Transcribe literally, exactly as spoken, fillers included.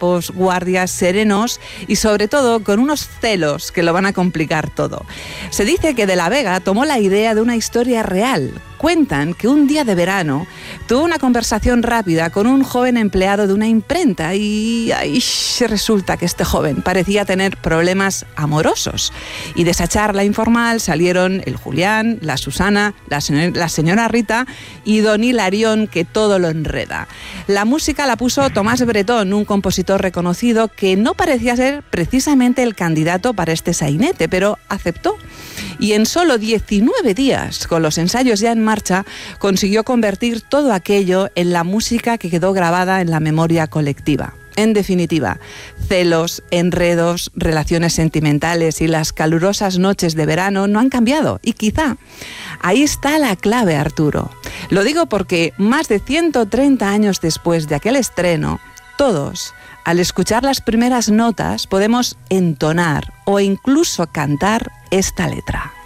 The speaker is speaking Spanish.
guapos, guardias, serenos y sobre todo con unos celos que lo van a complicar todo. Se dice que De la Vega tomó la idea de una historia real. Cuentan que un día de verano tuvo una conversación rápida con un joven empleado de una imprenta y ahí resulta que este joven parecía tener problemas amorosos. Y de esa charla informal salieron el Julián, la Susana, la, señor, la señora Rita y don Hilarión, que todo lo enreda. La música la puso Tomás Bretón, un compositor reconocido que no parecía ser precisamente el candidato para este sainete, pero aceptó. Y en solo diecinueve días, con los ensayos ya en marcha, consiguió convertir todo aquello en la música que quedó grabada en la memoria colectiva. En definitiva, celos, enredos, relaciones sentimentales y las calurosas noches de verano no han cambiado. Y quizá ahí está la clave, Arturo. Lo digo porque más de ciento treinta años después de aquel estreno, todos, al escuchar las primeras notas, podemos entonar o incluso cantar esta letra.